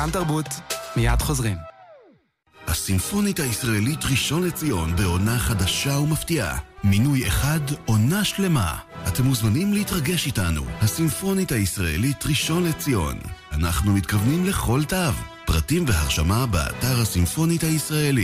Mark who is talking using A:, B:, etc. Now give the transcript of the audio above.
A: כאן תרבות, מיד חוזרים.
B: הסימפונית הישראלית ראשון לציון בעונה חדשה ומפתיעה. מינוי אחד, עונה שלמה. אתם מוזמנים להתרגש איתנו. הסימפונית הישראלית ראשון לציון. אנחנו מתכוונים לכל תו. פרטים והרשמה באתר הסימפונית הישראלית.